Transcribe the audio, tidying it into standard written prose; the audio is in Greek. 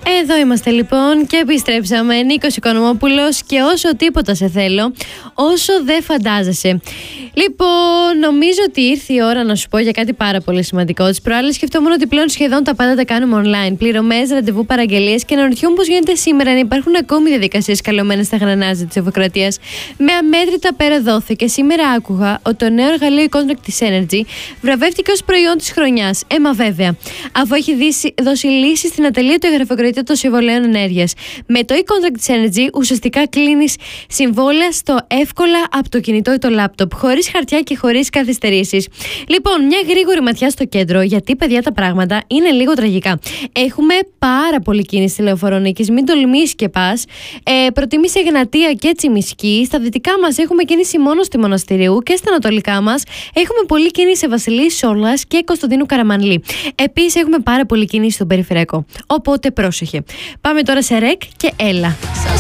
Εδώ είμαστε λοιπόν και επιστρέψαμε. Νίκος Οικονομόπουλος και όσο τίποτα σε θέλω, όσο δεν φαντάζεσαι. Λοιπόν, νομίζω ότι ήρθε η ώρα να σου πω για κάτι πάρα πολύ σημαντικό. Τις προάλλες σκεφτόμουν ότι πλέον σχεδόν τα πάντα τα κάνουμε online. Πληρωμές, ραντεβού, παραγγελίες και αναρωτιόμουν πώς γίνεται σήμερα να υπάρχουν ακόμη διαδικασίες καλωμένες στα γρανάζια της Ευωκρατίας. Με αμέτρητα πέρα δόθη και σήμερα άκουγα ότι το νέο εργαλείο e-contract της Energy βραβεύτηκε ως προϊόν της χρονιάς. Μα βέβαια, αφού έχει δώσει λύση στην ατελείωτο γραφειοκρατία των συμβολέων ενέργειας. Με το e-contract της Energy ουσιαστικά κλείνεις συμβόλαια στο εύκολα από το κινητό ή το λάπτοπ, χωρίς χαρτιά και χωρίς καθυστερήσεις. Λοιπόν, μια γρήγορη ματιά στο κέντρο, γιατί παιδιά τα πράγματα είναι λίγο τραγικά. Έχουμε πάρα πολύ κίνηση στη Λεωφορονίκης, μην τολμήσεις και πας. Προτιμήσε Εγνατία και Τσιμισκή. Στα δυτικά μας έχουμε κίνηση μόνο στη Μοναστηρίου και στα ανατολικά μας έχουμε πολλή κίνηση σε Βασιλής Σόλας και Κωνσταντίνου Καραμανλή. Επίσης έχουμε πάρα πολύ κίνηση στον Περιφερειακό. Οπότε πρόσεχε. Πάμε τώρα σε ρεκ και έλα.